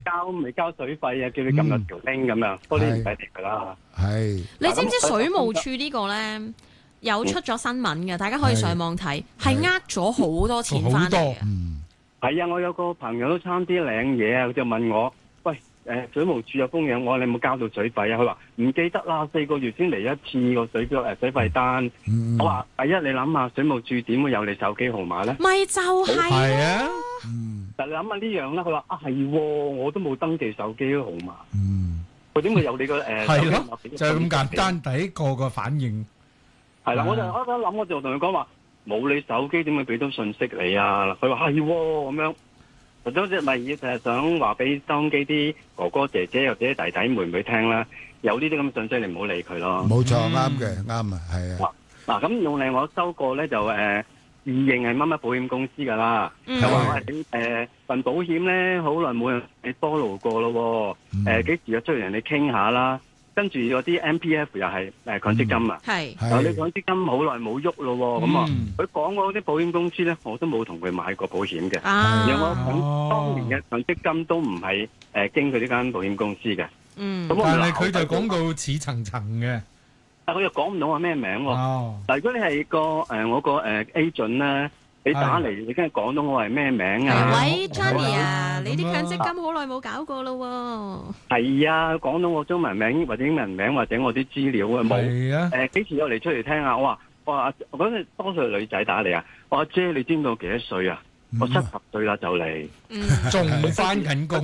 未交水費啊，叫你撳入條 link 咁樣，嗰啲唔使理佢啦。 係。 你知唔知水務署呢個咧有出咗新聞嘅？大家可以上網睇，係咗好多錢翻嚟嘅。 係啊，我有個朋友都差啲領嘢啊，佢就問我：喂，水務署有封嘢，我話你有冇交到水費啊？佢話唔記得啦，4個月先嚟一次個水費單。我話：第一，你諗下水務署點會有你手機號碼咧？ 咪就係啊！ 但你諗下呢樣啦，佢話係，我都冇登記手機號碼。佢點會有你個係咯，就係咁簡單，第一個反應係啦。我就諗，我就同佢講話。冇你手機點會俾到信息你啊？佢話係咁樣，或者咪就係想話俾收音機啲哥哥姐姐或者弟弟妹妹聽啦。有呢啲咁嘅信息，你唔好理佢咯。 冇錯，啱嘅，啱啊，係啊。 嗱咁用嚟我收過咧就自認係乜乜保險公司噶啦，就話份保險咧好耐冇人你 follow 過咯。幾時約出嚟人哋傾下啦？跟住嗰啲 MPF 又係強積金啊，但係你強積金好耐冇喐咯，咁啊，佢講嗰啲保險公司咧，我都冇同佢買過保險嘅，而我當年嘅強積金都唔係經佢呢間保險公司嘅，咁但係佢就講到似層層嘅， 但佢又講唔到話咩名喎。但如果你係我個agent 咧。你打嚟，你梗係講到我係咩名啊？ 喂 ，Johnny 啊，你啲強積金好耐冇搞過咯喎。 係啊，講到我中文名或者英文名或者我啲資料啊冇。幾時有嚟出嚟聽啊？我話嗰陣多數女仔打嚟啊。我話姐，你知唔知我幾多歲啊？我70歲啦就嚟。 仲返緊工。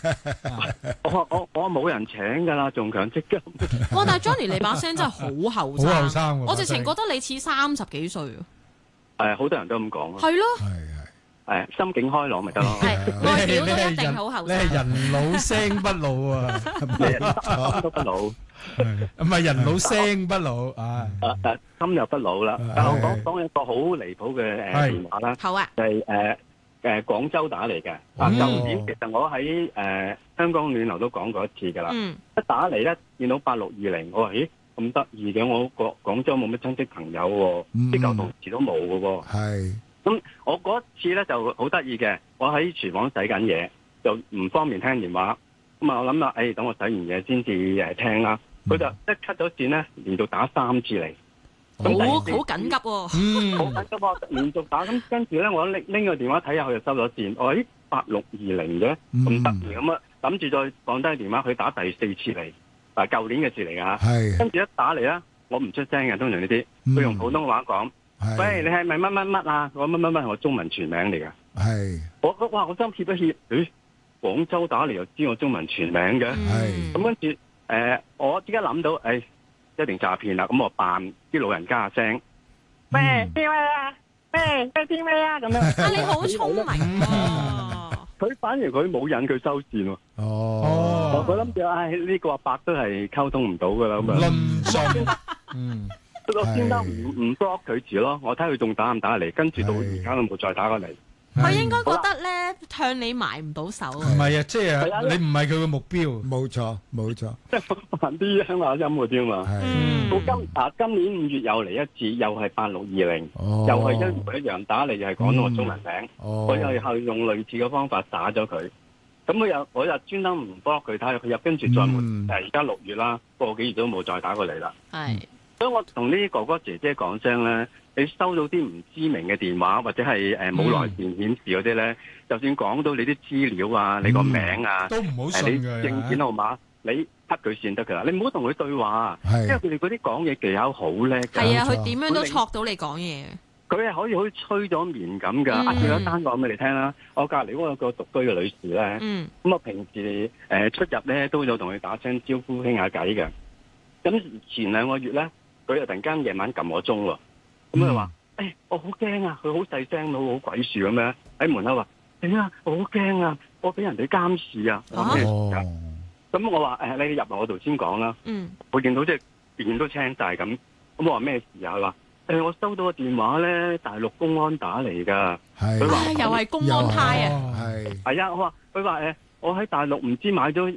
我冇人請㗎啦，仲強積金。 哇！但係 Johnny 你把聲真係好後生， 好後生喎。 我直情覺得你似30幾歲。 好多人都咁講。 係咯。 心境開朗咪得咯。 外表都一定好後生。 你係人老聲不老啊！ 心都不老。 唔係人老聲不老啊！ 心又不老啦。但我講一個好離譜嘅電話啦。 好啊。 就係廣州打嚟嘅。舊年其實我喺香港暖流都講過一次㗎啦。一打嚟咧，見到8620，我話咦？咁得意嘅，我廣州冇乜親戚朋友喎，啲舊同事都冇嘅喎。係。咁我嗰一次咧就好得意嘅，我喺廚房洗緊嘢，就唔方便聽電話。咁啊，我諗啦，等我洗完嘢先至聽啦。佢就一 cut 咗線咧，連續打3次嚟。 好緊急喎！ 好緊急喎！連續打，咁跟住咧，我拎個電話睇下，佢就收咗線。我話8620嘅，咁得意咁啊，諗住再放低電話，佢打第4次嚟。舊年嘅事嚟㗎，跟住一打嚟啦，我唔出聲嘅，通常呢啲，佢用普通話講，喂，你係咪乜乜乜啊？我乜乜乜係我中文全名嚟㗎。係，我心怯一怯，廣州打嚟又知我中文全名嘅，咁跟住我即刻諗到，一定詐騙啦，咁我扮啲老人家聲，咩邊位啊？咩邊位啊？咁樣， 你好聰明喎！ 佢反而佢冇引佢收線喎。我諗住呢個阿伯都係溝通唔到噶啦咁啊。 論盡， 我先得唔 block 佢住咯。我睇佢仲打唔打嚟，跟住到而家都冇再打過嚟。 佢應該覺得咧向你埋唔到手。唔係啊，即係你唔係佢嘅目標。冇錯，冇錯。 即係煩啲鄉下音嗰啲嘛。到今年5月又嚟一次，又係8620，又係一模一樣打嚟，又係講到我中文名。我又係用類似嘅方法打咗佢。咁我又專登唔 block 佢，睇下佢入，跟住再冇。而家6月啦，個幾月都冇再打過嚟啦。係。所以我同呢啲哥哥姐姐講聲咧，你收到啲唔知名嘅電話或者係冇來電顯示嗰啲咧，就算講到你啲資料啊、你個名啊， 都唔好信㗎。 你證件號碼，你 cut 佢先得㗎啦。你唔好同佢對話，因為佢哋嗰啲講嘢技巧好叻。 係啊，佢點樣都戳到你講嘢。 佢係可以好似吹咗棉咁㗎。仲有一單講俾你聽啦。我隔離嗰有個獨居嘅女士咧，咁我平時出入咧都有同佢打聲招呼傾下偈嘅。咁前2個月咧，佢又突然間夜晚撳我鐘喎，咁佢話：我好驚啊！佢好細聲，好鬼樹咁樣喺門口話：我好驚啊！我俾人哋監視啊！咁我話：你入嚟我度先講啦。我見到即係面都青晒咁，咁我話咩事啊？佢話：我收到個電話咧，大陸公安打嚟㗎。佢話又係公安派啊！ 係啊！佢話我喺大陸唔知買咗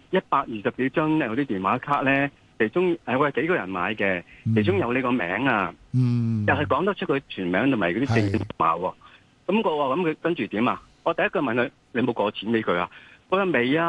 120幾張嗰啲電話卡咧。其中我係幾個人買嘅，其中有你個名啊，又係講得出佢全名同埋嗰啲證件號碼喎。咁我話咁佢跟住點啊？我第一句問佢：你冇過錢俾佢啊？ 我話未啊，